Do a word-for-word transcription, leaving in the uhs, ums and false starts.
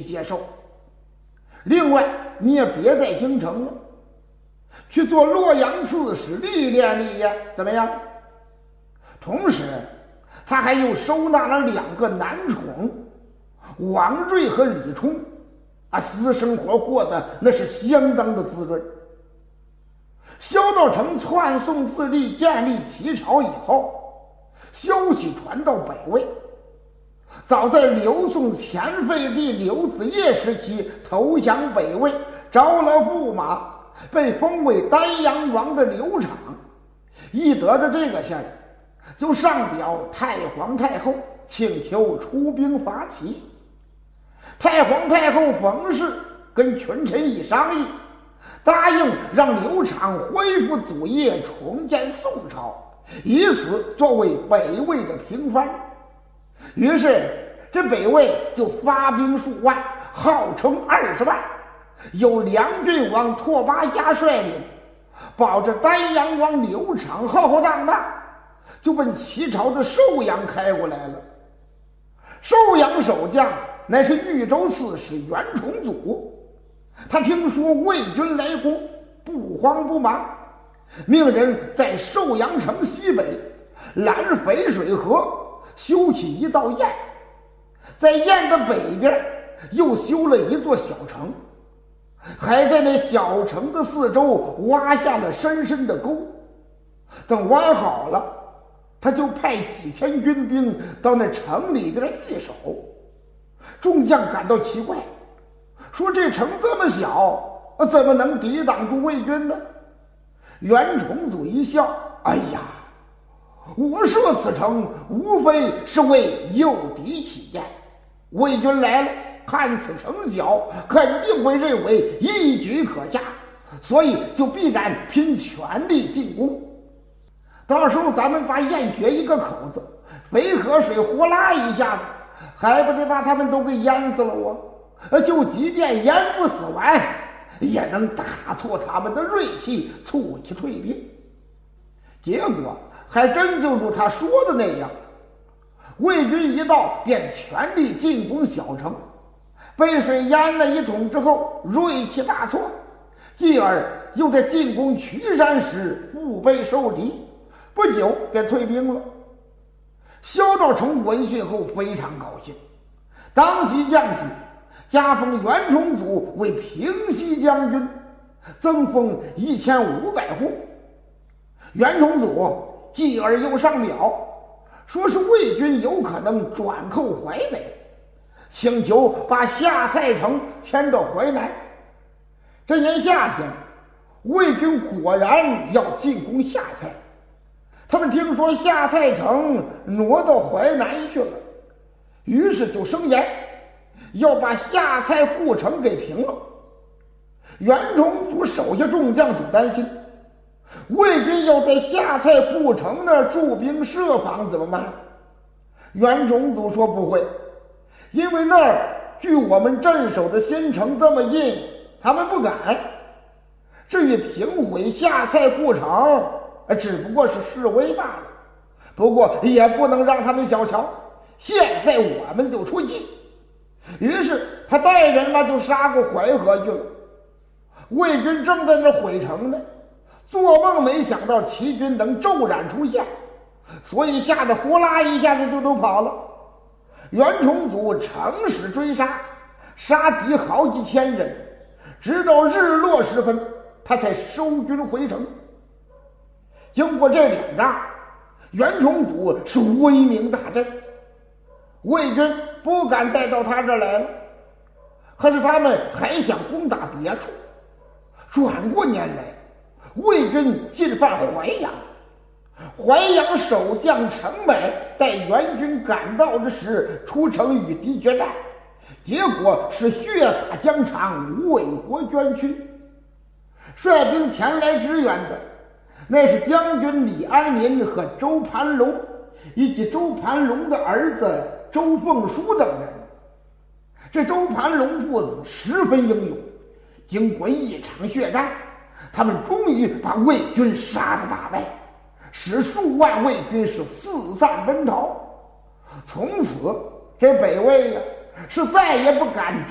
接受。另外，你也别在京城了，去做洛阳刺史历练历练，怎么样？同时，他还又收纳了两个男宠，王睿和李冲，啊，私生活过得那是相当的滋润。萧道成篡宋自立，建立齐朝以后，消息传到北魏，早在刘宋前废帝刘子业时期投降北魏，招了驸马，被封为丹阳王的刘昶，一得着这个信儿，就上表太皇太后，请求出兵伐齐。太皇太后冯氏跟群臣一商议，答应让刘昶恢复祖业，重建宋朝，以此作为北魏的平藩。于是这北魏就发兵数万，号称二十万，由梁郡王拓跋嘉率领，保着丹阳王刘昶浩浩荡荡，就奔齐朝的寿阳开过来了。寿阳守将乃是豫州刺史袁崇祖，他听说魏军来攻，不慌不忙，命人在寿阳城西北拦淝水河，修起一道堰，在堰的北边又修了一座小城，还在那小城的四周挖下了深深的沟。等挖好了，他就派几千军兵到那城里边易手。众将感到奇怪，说这城这么小，怎么能抵挡住魏军呢？袁崇祖一笑，哎呀，我设此城无非是为诱敌起见，魏军来了，看此城小，肯定会认为一举可下，所以就必然拼全力进攻。到时候咱们把堰掘一个口子，淝河水呼啦一下子，还不得把他们都给淹死了我？就即便淹不死完，也能打挫他们的锐气，促其退兵。结果还真就如他说的那样，魏军一到便全力进攻小城，被水淹了一通之后，锐气大挫，继而又在进攻渠山时腹背受敌，不久便退兵了。萧道成闻讯后非常高兴，当即降旨加封袁崇祖为平西将军，增封一千五百户。袁崇祖继而又上表，说是魏军有可能转寇淮北，请求把下蔡城迁到淮南。这年夏天，魏军果然要进攻下蔡，他们听说下蔡城挪到淮南去了，于是就声言要把下蔡故城给平了。袁崇祖手下众将就担心，魏军要在下蔡故城那儿驻兵设防怎么办？袁崇祖说不会，因为那儿距我们镇守的新城这么近，他们不敢。至于平毁下蔡故城，只不过是示威罢了，不过也不能让他们小瞧，现在我们就出击。于是他带人嘛就杀过淮河去了。魏军正在那毁城呢，做梦没想到齐军能骤然出现，所以吓得呼啦一下子就都跑了。袁崇祖乘势追杀，杀敌好几千人，直到日落时分，他才收军回城。经过这两仗，袁崇祖是威名大振，魏军不敢再到他这儿来了。可是他们还想攻打别处。转过年来，魏军进犯淮阳，淮阳守将程美带援军赶到之时，出城与敌决战，结果是血洒疆场，为国捐躯。率兵前来支援的那是将军李安民和周盘龙，以及周盘龙的儿子周凤书等人。这周盘龙父子十分英勇，经过一场血战，他们终于把魏军杀得大败，使数万魏军是四散奔逃。从此这北魏呀、啊、是再也不敢